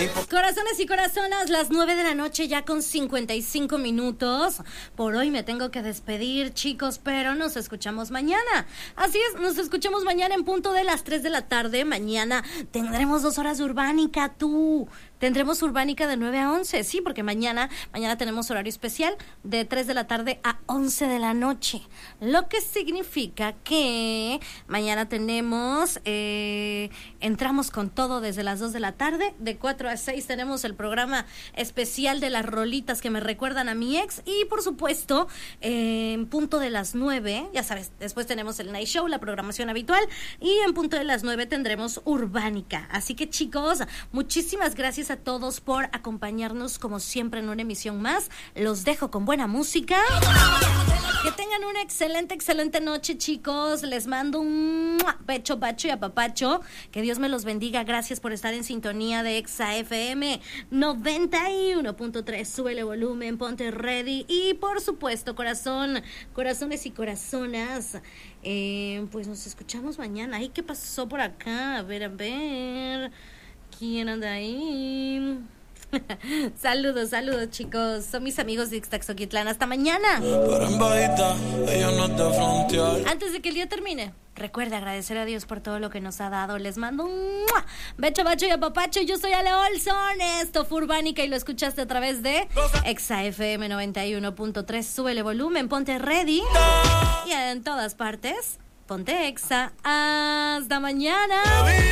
Corazones y corazonas, las 9 de la noche ya con 55 minutos. Por hoy me tengo que despedir, chicos, pero nos escuchamos mañana. Así es, nos escuchamos mañana en punto de las 3 de la tarde. Mañana tendremos 2 horas de Urbánica, tú. Tendremos Urbánica de 9 a 11, sí, porque mañana tenemos horario especial de 3 de la tarde a 11 de la noche. Lo que significa que mañana tenemos, entramos con todo desde las 2 de la tarde, de 4 a 6 tenemos el programa especial de las rolitas que me recuerdan a mi ex y por supuesto, en punto de las 9, ya sabes, después tenemos el Night Show, la programación habitual y en punto de las 9 tendremos Urbánica. Así que chicos, muchísimas gracias a todos por acompañarnos como siempre en una emisión más. Los dejo con buena música. Que tengan una excelente noche, chicos. Les mando un pecho, pacho y apapacho. Que Dios me los bendiga. Gracias por estar en sintonía de Exa FM 91.3. Súbele volumen, ponte ready. Y por supuesto, corazones y corazonas. Pues nos escuchamos mañana. Ay, ¿qué pasó por acá? A ver. ¿Quién anda ahí? Saludos, chicos. Son mis amigos de Ixtaxoquitlán. Hasta mañana. Antes de que el día termine, recuerda agradecer a Dios por todo lo que nos ha dado. Les mando un becho, bacho y apapacho. Yo soy Ale Olson. Esto fue Urbánica y lo escuchaste a través de Exa FM 91.3. Súbele volumen, ponte ready. Y en todas partes, ponte Exa. Hasta mañana.